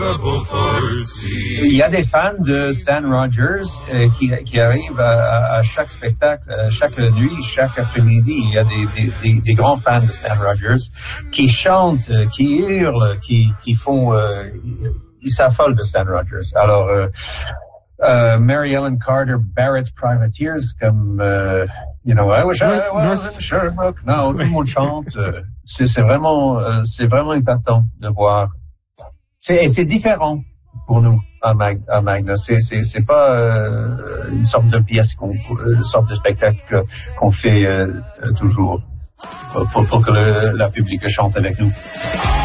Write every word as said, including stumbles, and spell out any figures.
Il y a des fans de Stan Rogers euh, qui, qui arrivent à, à chaque spectacle, chaque nuit, chaque après-midi. Il y a des, des, des, des grands fans de Stan Rogers qui chantent, qui hurlent, qui, qui font... Euh, ils s'affolent de Stan Rogers. Alors, euh, euh, Mary Ellen Carter, Barrett's Privateers, comme... Euh, You know, I wish I was in Sherbrooke. Non, tout le monde chante. C'est, c'est vraiment, euh, c'est vraiment impactant de voir. C'est, et c'est différent pour nous à, Mag, à Magna. C'est, c'est, c'est pas euh, une sorte de pièce qu'on, une sorte de spectacle qu'on fait euh, toujours pour, pour que le, la public chante avec nous.